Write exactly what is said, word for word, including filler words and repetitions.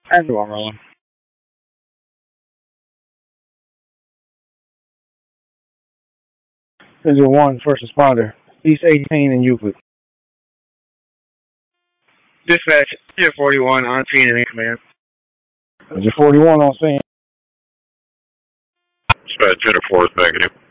How's it going, Roland? This is one first responder. East eighteen in Euclid. Dispatch, Tier forty-one on scene and in command. Is it forty-one on scene? Dispatch, Jennifer four is negative.